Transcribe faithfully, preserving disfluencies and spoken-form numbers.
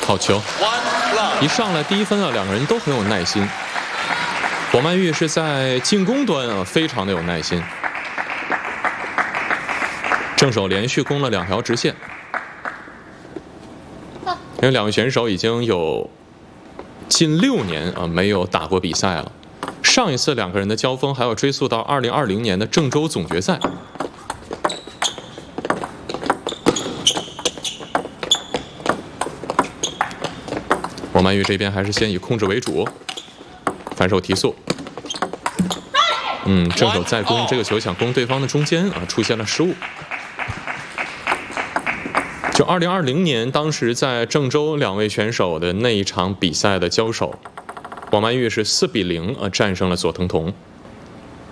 好球！一上来第一分啊，两个人都很有耐心。王曼玉是在进攻端啊，非常的有耐心。正手连续攻了两条直线，因为两位选手已经有近六年啊没有打过比赛了。上一次两个人的交锋还要追溯到二零二零年的郑州总决赛。王曼玉这边还是先以控制为主，反手提速。嗯，正手再攻，这个球想攻对方的中间啊，出现了失误。就二零二零年，当时在郑州两位选手的那一场比赛的交手，王曼玉是四比零啊战胜了左腾彤。